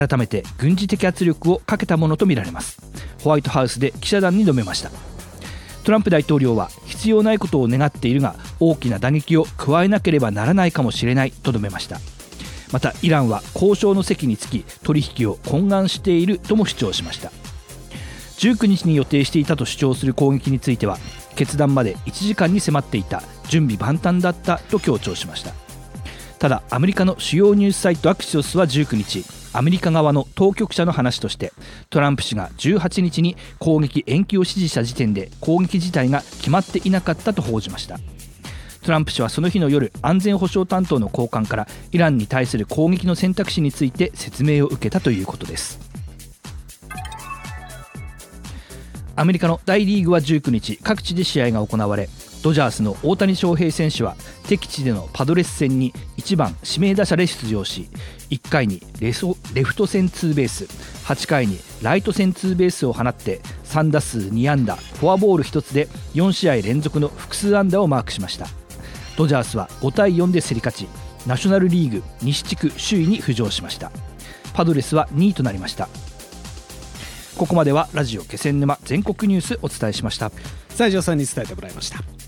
改めて軍事的圧力をかけたものとみられます。ホワイトハウスで記者団に述べました。トランプ大統領は必要ないことを願っているが大きな打撃を加えなければならないかもしれないと述べました。またイランは交渉の席につき取引を懇願しているとも主張しました。19日に予定していたと主張する攻撃については決断まで1時間に迫っていた、準備万端だったと強調しました。ただアメリカの主要ニュースサイトアクシオスは19日、アメリカ側の当局者の話としてトランプ氏が18日に攻撃延期を指示した時点で攻撃自体が決まっていなかったと報じました。トランプ氏はその日の夜、安全保障担当の高官からイランに対する攻撃の選択肢について説明を受けたということです。アメリカの大リーグは19日、各地で試合が行われ、ドジャースの大谷翔平選手は敵地でのパドレス戦に1番指名打者で出場し、1回にレフト線ツーベース、8回にライト線ツーベースを放って3打数2安打フォアボール1つで4試合連続の複数安打をマークしました。ドジャースは5対4で競り勝ち、ナショナルリーグ西地区首位に浮上しました。パドレスは2位となりました。ここまではラジオ気仙沼全国ニュースお伝えしました。 西条さんに伝えてもらいました。